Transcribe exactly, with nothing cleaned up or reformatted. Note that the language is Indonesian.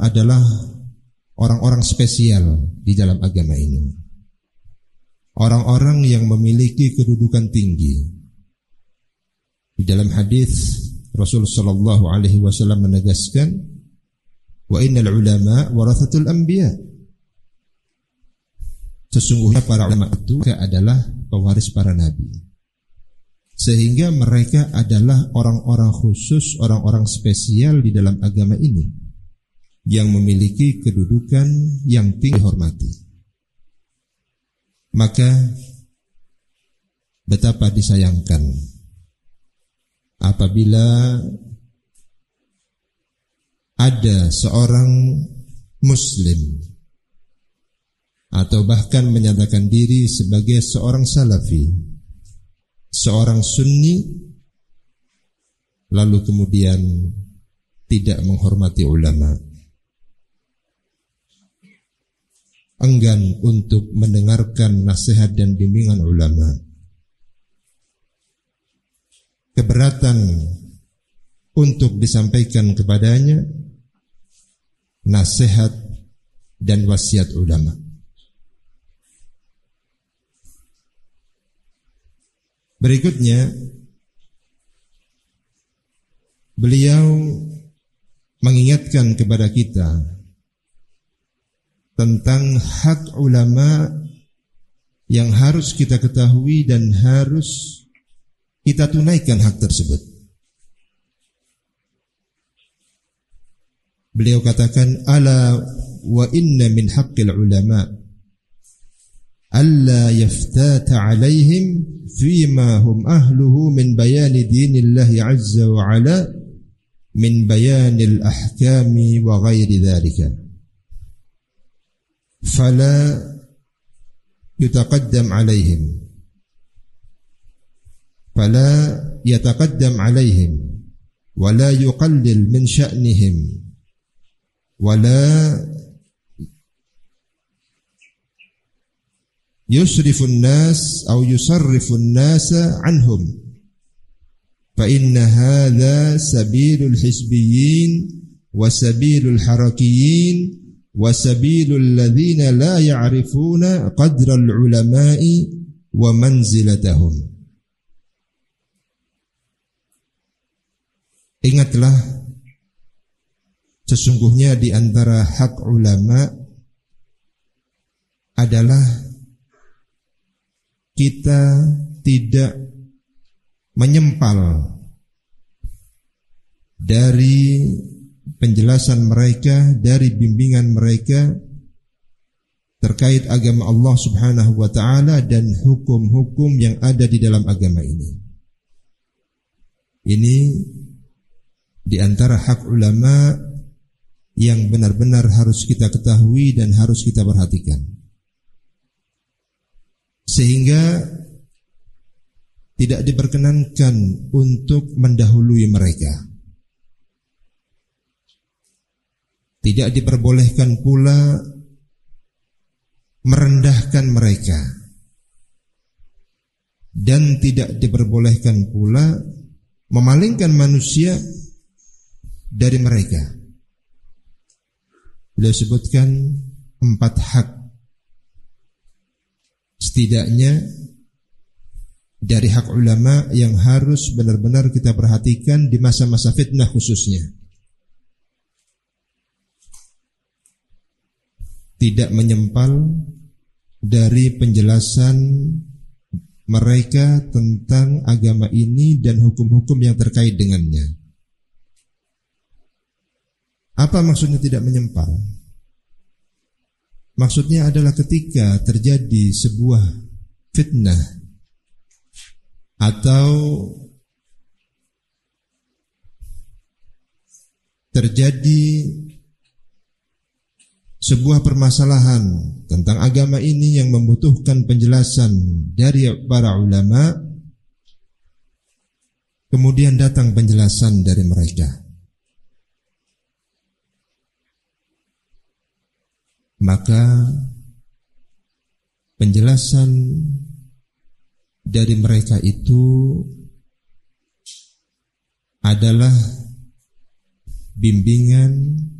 adalah orang-orang spesial di dalam agama ini. Orang-orang yang memiliki kedudukan tinggi. Di dalam hadis Rasulullah sallallahu alaihi wasallam menegaskan, wa innal ulama warathatul anbiya. Sesungguhnya para ulama itu adalah pewaris para nabi. Sehingga mereka adalah orang-orang khusus, orang-orang spesial di dalam agama ini yang memiliki kedudukan yang tinggi dihormati. Maka betapa disayangkan apabila ada seorang muslim atau bahkan menyatakan diri sebagai seorang salafi, seorang sunni, lalu kemudian tidak menghormati ulama, enggan untuk mendengarkan nasihat dan bimbingan ulama, keberatan untuk disampaikan kepadanya nasihat dan wasiat ulama. Berikutnya, beliau mengingatkan kepada kita tentang hak ulama yang harus kita ketahui dan harus kita tunaikan hak tersebut. Beliau katakan, ala wa inna min haqqil ulama alla yaftata alaihim fima hum ahluhu min bayani dinillahi azza wa ala min bayanil ahkami wa ghairi dhalika fala yutaqaddam alaihim fala yataqaddam alaihim wa la yuqallil min sya'nihim wa la yusrifun nas atau yusarrifun nasa anhum fa inna hadha sabilul hizbiyyin wa sabilul harakiyyin wa sabilul ladzina la ya'rifuna qadral ulama'i wa manzilatahum. Ingatlah, sesungguhnya di antara hak ulama adalah kita tidak menyempal dari penjelasan mereka, dari bimbingan mereka terkait agama Allah Subhanahu wa ta'ala dan hukum-hukum yang ada di dalam agama ini. Ini di antara hak ulama yang benar-benar harus kita ketahui dan harus kita perhatikan. Sehingga tidak diperkenankan untuk mendahului mereka. Tidak diperbolehkan pula merendahkan mereka. Dan tidak diperbolehkan pula memalingkan manusia dari mereka. Beliau sebutkan empat hak. Setidaknya dari hak ulama yang harus benar-benar kita perhatikan di masa-masa fitnah khususnya. Tidak menyempal dari penjelasan mereka tentang agama ini dan hukum-hukum yang terkait dengannya. Apa maksudnya tidak menyempal? Maksudnya adalah ketika terjadi sebuah fitnah atau terjadi sebuah permasalahan tentang agama ini yang membutuhkan penjelasan dari para ulama, kemudian datang penjelasan dari mereka, maka penjelasan dari mereka itu adalah bimbingan